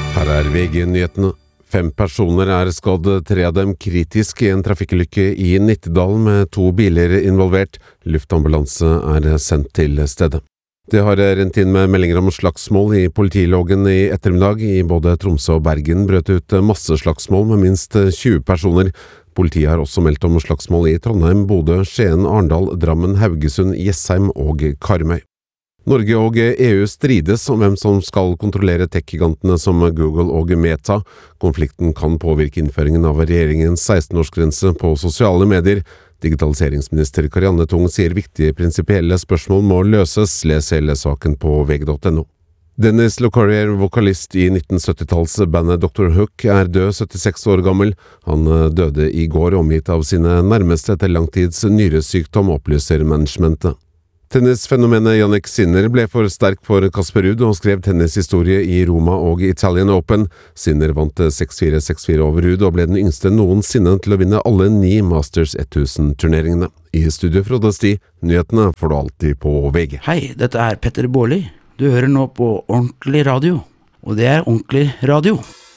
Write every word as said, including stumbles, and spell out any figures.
Her er V G-nyhetene. Fem personer er skadd, tre av dem kritisk i en trafikkulykke i Nittedal med to biler involvert. Luftambulanse er sendt til stedet. Det har rent inn med meldinger om slagsmål i politiloggen i ettermiddag. I både Tromsø og Bergen brøt ut masseslagsmål med minst tjue personer. Politiet har også meldt om slagsmål i Trondheim, Bodø, Skien, Arendal, Drammen, Haugesund, Jessheim og Karmøy. Norge og E U strides om hvem som skal kontrollere tech-gigantene som Google og Meta. Konflikten kan påvirke innføringen av regjeringens seksten-årsgrense på sosiale medier. Digitaliseringsminister Karianne Tung sier viktige prinsipielle spørsmål må løses. Les hele saken på V G punktum no. Dennis LeCourrier, vokalist i nitten sytti-tallsbandet doktor Hook, er død, syttiseks år gammel. Han døde i går omgitt av sine nærmeste etter langtids nyresykdom, opplyser managementet. Tennisfenomenet Jannik Sinner ble for sterk for Casper Ruud og skrev tennishistorie i Roma og Italian Open. Sinner vant seks fire seks fire over Ruud og ble den yngste noensinne til å vinne alle ni Masters tusen-turneringene. I studio Frode Sti, nyhetene får du alltid på V G. Hei, dette er Petter Baarli. Du hører nå på Ordentlig Radio, og det er Ordentlig Radio.